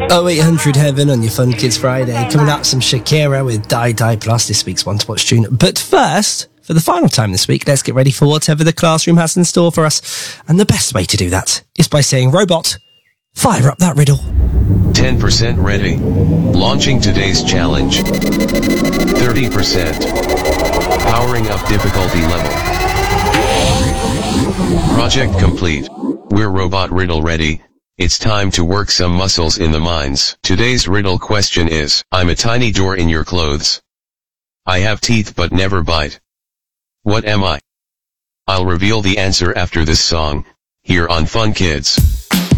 0800 Heaven on your Fun Kids Friday. Coming up, some Shakira with Die Die Plus, this week's One to Watch tune. But first, for the final time this week, let's get ready for whatever the classroom has in store for us. And the best way to do that is by saying, Robot, fire up that riddle. 10% ready. Launching today's challenge. 30%. Powering up difficulty level. Project complete. We're Robot Riddle ready. It's time to work some muscles in the minds. Today's riddle question is, I'm a tiny door in your clothes. I have teeth but never bite. What am I? I'll reveal the answer after this song, here on Fun Kids.